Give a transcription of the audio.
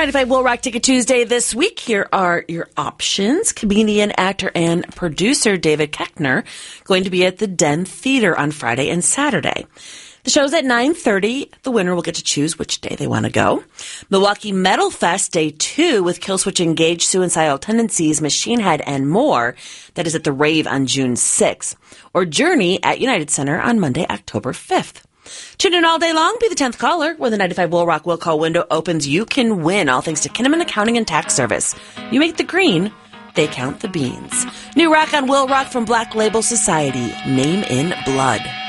95 Will Rock Ticket Tuesday this week. Here are your options. Comedian, actor, and producer David Koechner going to be at the Den Theater on Friday and Saturday. The show's at 9:30. The winner will get to choose which day they want to go. Milwaukee Metal Fest Day 2 with Killswitch Engage, Suicidal Tendencies, Machine Head, and more. That is at the Rave on June 6th. Or Journey at United Center on Monday, October 5th. Tune in all day long. Be the 10th caller. When the 95 Will Rock Will Call window opens, you can win, all thanks to Kinnaman Accounting and Tax Service. You make the green, they count the beans. New rock on Will Rock from Black Label Society, Name in Blood.